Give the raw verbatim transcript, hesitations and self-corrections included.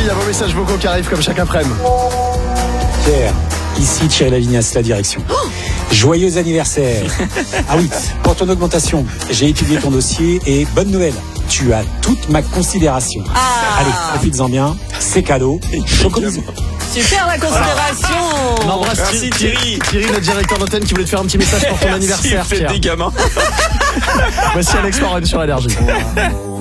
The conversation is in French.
il y a vos messages vocaux qui arrivent comme chaque après-midi. Pierre, ici Thierry Lavignas, la direction. Oh, joyeux anniversaire. Ah oui, pour ton augmentation, j'ai étudié ton dossier et bonne nouvelle, tu as toute ma considération. Ah. Allez, profites-en bien, c'est cadeau, chocolisé. Super la considération. On embrasse Merci Thierry. Thierry, notre directeur d'antenne, qui voulait te faire un petit message pour ton Merci, anniversaire. faites des gamins. Voici Alex Warren sur Énergie.